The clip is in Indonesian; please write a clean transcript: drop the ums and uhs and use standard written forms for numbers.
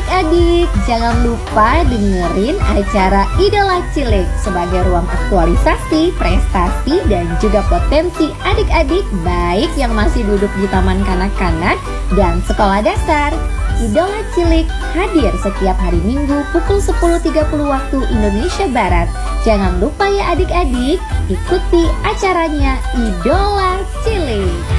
Adik-adik, jangan lupa dengerin acara Idola Cilik sebagai ruang aktualisasi, prestasi, dan juga potensi adik-adik baik yang masih duduk di taman kanak-kanak dan sekolah dasar. Idola Cilik hadir setiap hari Minggu pukul 10.30 waktu Indonesia Barat. Jangan lupa ya adik-adik, ikuti acaranya Idola Cilik.